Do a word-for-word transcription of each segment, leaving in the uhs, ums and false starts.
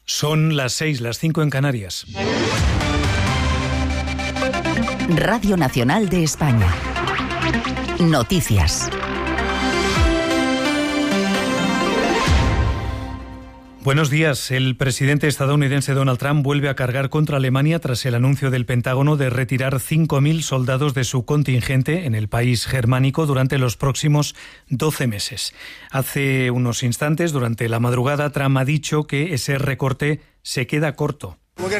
Son las seis, las cinco en Canarias. Radio Nacional de España. Noticias. Buenos días. El presidente estadounidense Donald Trump vuelve a cargar contra Alemania tras el anuncio del Pentágono de retirar cinco mil soldados de su contingente en el país germánico durante los próximos doce meses. Hace unos instantes, durante la madrugada, Trump ha dicho que ese recorte se queda corto.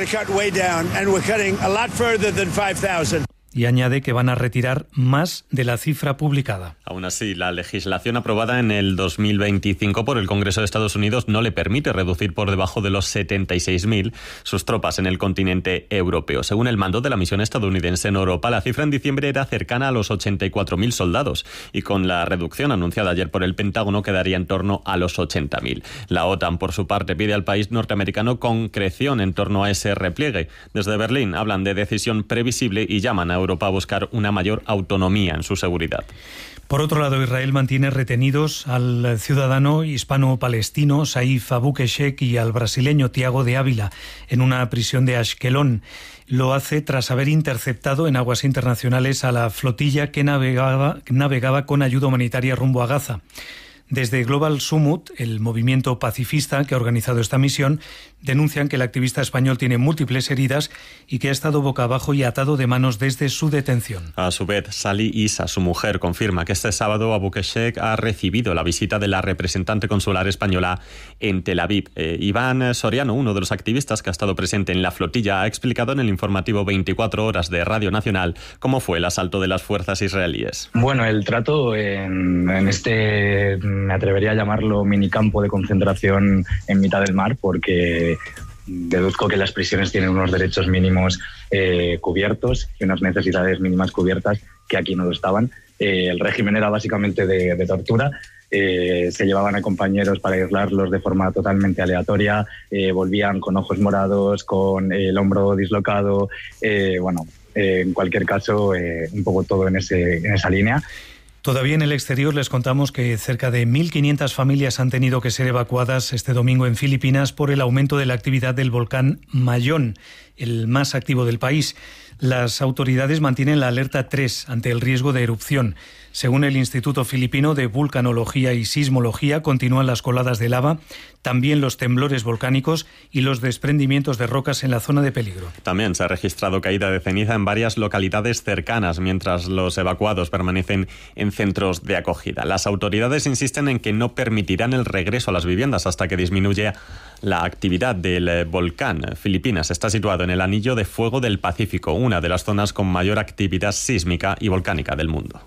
Y añade que van a retirar más de la cifra publicada. Aún así, la legislación aprobada en el dos mil veinticinco por el Congreso de Estados Unidos no le permite reducir por debajo de los setenta y seis mil sus tropas en el continente europeo. Según el mando de la misión estadounidense en Europa, la cifra en diciembre era cercana a los ochenta y cuatro mil soldados y con la reducción anunciada ayer por el Pentágono quedaría en torno a los ochenta mil. La OTAN, por su parte, pide al país norteamericano concreción en torno a ese repliegue. Desde Berlín hablan de decisión previsible y llaman a Europa a buscar una mayor autonomía en su seguridad. Por otro lado, Israel mantiene retenidos al ciudadano hispano-palestino Saif Abu-Keshek y al brasileño Thiago de Ávila en una prisión de Ashkelon. Lo hace tras haber interceptado en aguas internacionales a la flotilla que navegaba, navegaba con ayuda humanitaria rumbo a Gaza. Desde Global Summit, el movimiento pacifista que ha organizado esta misión, denuncian que el activista español tiene múltiples heridas y que ha estado boca abajo y atado de manos desde su detención. A su vez, Sally Issa, su mujer, confirma que este sábado Abu-Keshek ha recibido la visita de la representante consular española en Tel Aviv. Eh, Iván Soriano, uno de los activistas que ha estado presente en la flotilla, ha explicado en el informativo veinticuatro horas de Radio Nacional cómo fue el asalto de las fuerzas israelíes. Bueno, el trato en, en este, me atrevería a llamarlo minicampo de concentración en mitad del mar, porque deduzco que las prisiones tienen unos derechos mínimos eh, cubiertos y unas necesidades mínimas cubiertas que aquí no lo estaban. Eh, el régimen era básicamente de, de tortura. Eh, se llevaban a compañeros para aislarlos de forma totalmente aleatoria, eh, volvían con ojos morados, con eh, el hombro dislocado, eh, bueno, eh, en cualquier caso, eh, un poco todo en, ese, en esa línea. Todavía en el exterior les contamos que cerca de mil quinientas familias han tenido que ser evacuadas este domingo en Filipinas por el aumento de la actividad del volcán Mayón, el más activo del país. Las autoridades mantienen la alerta tres ante el riesgo de erupción. Según el Instituto Filipino de Vulcanología y Sismología, continúan las coladas de lava, también los temblores volcánicos y los desprendimientos de rocas en la zona de peligro. También se ha registrado caída de ceniza en varias localidades cercanas, mientras los evacuados permanecen en centros de acogida. Las autoridades insisten en que no permitirán el regreso a las viviendas hasta que disminuya la actividad del volcán. Filipinas está situado en el Anillo de Fuego del Pacífico, una de las zonas con mayor actividad sísmica y volcánica del mundo.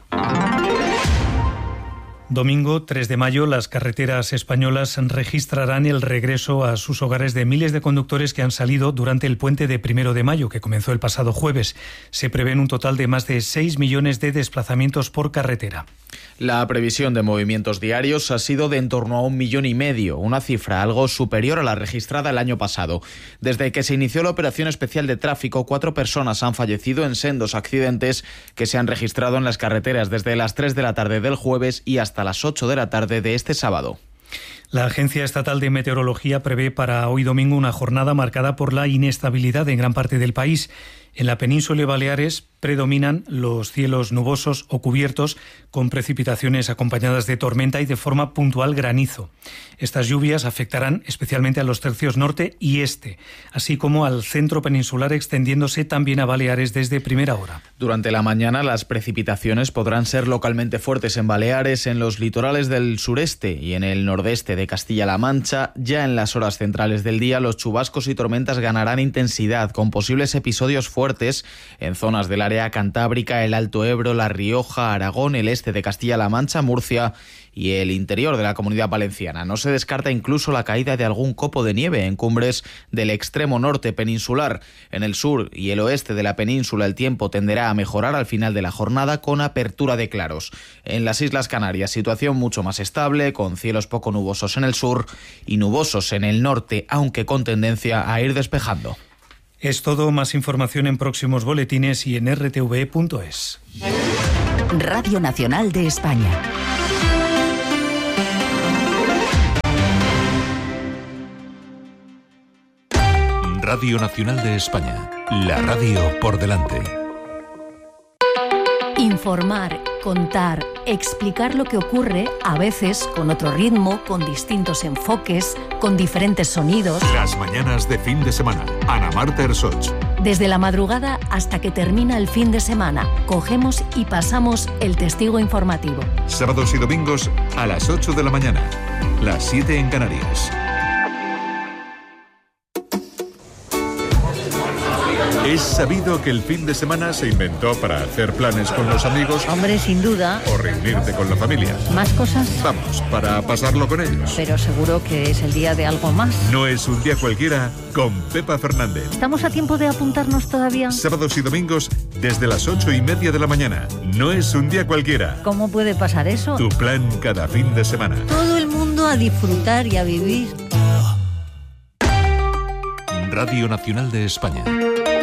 Domingo tres de mayo, las carreteras españolas registrarán el regreso a sus hogares de miles de conductores que han salido durante el puente de primero de mayo, que comenzó el pasado jueves. Se prevén un total de más de seis millones de desplazamientos por carretera. La previsión de movimientos diarios ha sido de en torno a un millón y medio, una cifra algo superior a la registrada el año pasado. Desde que se inició la operación especial de tráfico, cuatro personas han fallecido en sendos accidentes que se han registrado en las carreteras desde las tres de la tarde del jueves y hasta las ocho de la tarde de este sábado. La Agencia Estatal de Meteorología prevé para hoy domingo una jornada marcada por la inestabilidad en gran parte del país. En la península y Baleares predominan los cielos nubosos o cubiertos con precipitaciones acompañadas de tormenta y de forma puntual granizo. Estas lluvias afectarán especialmente a los tercios norte y este, así como al centro peninsular, extendiéndose también a Baleares desde primera hora. Durante la mañana las precipitaciones podrán ser localmente fuertes en Baleares, en los litorales del sureste y en el nordeste de Castilla-La Mancha. Ya en las horas centrales del día los chubascos y tormentas ganarán intensidad, con posibles episodios fuertes en zonas del área cantábrica, el Alto Ebro, La Rioja, Aragón, el este de Castilla-La Mancha, Murcia y el interior de la Comunidad Valenciana. No se descarta incluso la caída de algún copo de nieve en cumbres del extremo norte peninsular. En el sur y el oeste de la península el tiempo tenderá a mejorar al final de la jornada con apertura de claros. En las Islas Canarias, situación mucho más estable, con cielos poco nubosos en el sur y nubosos en el norte, aunque con tendencia a ir despejando. Es todo. Más información en próximos boletines y en r t v punto es. Radio Nacional de España. Radio Nacional de España, la radio por delante. Informar, contar, explicar lo que ocurre, a veces con otro ritmo, con distintos enfoques, con diferentes sonidos. Las mañanas de fin de semana. Ana Marta Ersoch. Desde la madrugada hasta que termina el fin de semana, cogemos y pasamos el testigo informativo. Sábados y domingos a las ocho de la mañana, las siete en Canarias. Es sabido que el fin de semana se inventó para hacer planes con los amigos. Hombre, sin duda. O reunirte con la familia. ¿Más cosas? Vamos, para pasarlo con ellos. Pero seguro que es el día de algo más. No es un día cualquiera con Pepa Fernández. ¿Estamos a tiempo de apuntarnos todavía? Sábados y domingos desde las ocho y media de la mañana. No es un día cualquiera. ¿Cómo puede pasar eso? Tu plan cada fin de semana. Todo el mundo a disfrutar y a vivir. Radio Nacional de España.